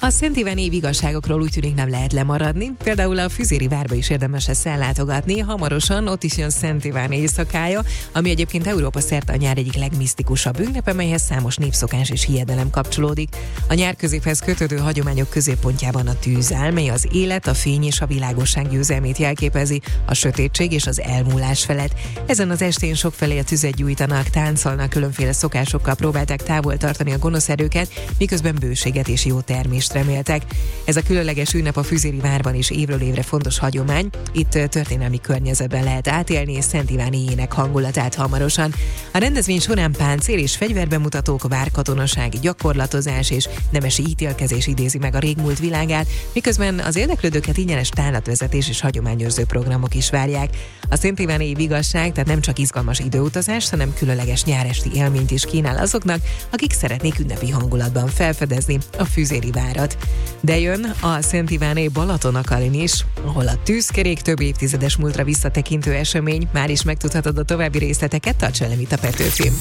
A Szent Iváni vigasságokról úgy tűnik nem lehet lemaradni, például a Füzéri várba is érdemes lesz ellátogatni, hamarosan ott is jön Szent Iván éjszakája, ami egyébként Európa szerte a nyár egyik legmisztikusabb ünnepe, melyhez számos népszokás és hiedelem kapcsolódik. A nyár középhez kötődő hagyományok középpontjában a tűz áll, mely az élet, a fény és a világosság győzelmét jelképezi, a sötétség és az elmúlás felett. Ezen az estén sokfelé a tüzet gyújtanak, táncolnak, különféle szokásokkal próbálták távol tartani a gonosz erőket, miközben bőséget és jó termést reméltek. Ez a különleges ünnep a Füzéri várban is évről évre fontos hagyomány. Itt történelmi környezetben lehet átélni Szent Iván éjének hangulatát hamarosan. A rendezvény során páncél és fegyverbemutatók, várkatonaság, gyakorlatozás és nemesi ítélkezés idézi meg a régmúlt világát, miközben az érdeklődőket ingyenes tánlatvezetés és hagyományőrző programok is várják. A Szent Iván éj vigasság tehát nem csak izgalmas időutazás, hanem különleges nyáresti élményt is kínál azoknak, akik szeretnék ünnepi hangulatban felfedezni a Füzéri várat. De jön a Szent Iván éj Balatonakalin is, ahol a tűzkerék több évtizedes múltra visszatekintő esemény. Már is megtudhatod a további részleteket, tarts velem itt a Petőfin.